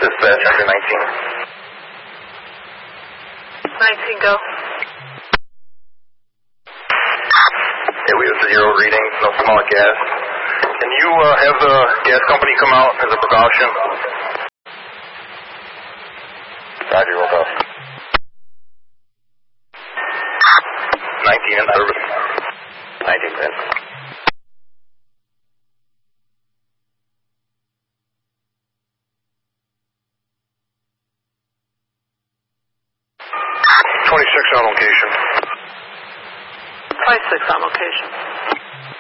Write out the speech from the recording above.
Dispatch under 19. 19, go. Yeah, we have 0 readings, no small gas. Can you have the gas company come out as a precaution? Roger, we'll go. 19 in service. 19 in. 26 on location. 26 on location.